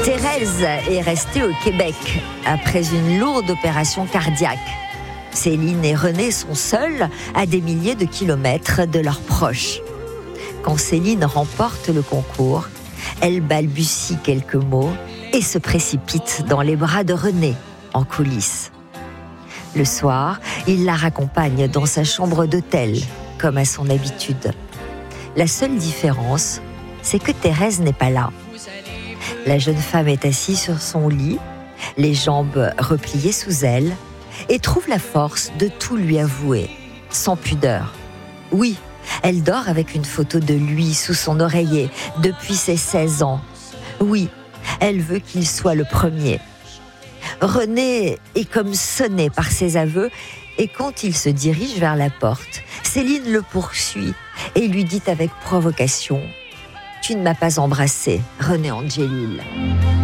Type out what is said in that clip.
Thérèse est restée au Québec après une lourde opération cardiaque. Céline et René sont seuls à des milliers de kilomètres de leurs proches. Quand Céline remporte le concours, elle balbutie quelques mots et se précipite dans les bras de René, en coulisses. Le soir, il la raccompagne dans sa chambre d'hôtel, comme à son habitude. La seule différence, c'est que Thérèse n'est pas là. La jeune femme est assise sur son lit, les jambes repliées sous elle, et trouve la force de tout lui avouer, sans pudeur. Oui, elle dort avec une photo de lui sous son oreiller depuis ses 16 ans. Oui, elle veut qu'il soit le premier. René est comme sonné par ses aveux et quand il se dirige vers la porte, Céline le poursuit et lui dit avec provocation « Tu ne m'as pas embrassé, René Angelil. »